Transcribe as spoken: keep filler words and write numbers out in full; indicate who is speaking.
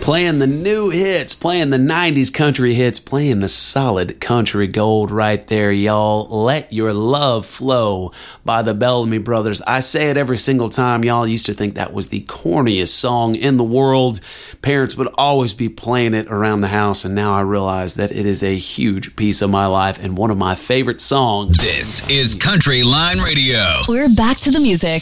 Speaker 1: Playing the new hits, playing the nineties country hits, playing the solid country gold right there, y'all. Let Your Love Flow by the Bellamy Brothers. I say it every single time. Y'all used to think that was the corniest song in the world. Parents would always be playing it around the house, and now I realize that it is a huge piece of my life and one of my favorite songs.
Speaker 2: This is Country Line Radio.
Speaker 3: We're back to the music.